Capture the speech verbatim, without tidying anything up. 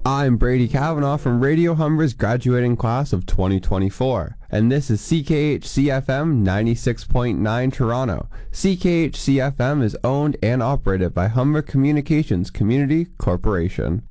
I'm Brady Kavanaugh from Radio Humber's graduating class of twenty twenty-four, and this is C K H C F M ninety-six point nine Toronto. C K H C F M is owned and operated by Humber Communications Community Corporation.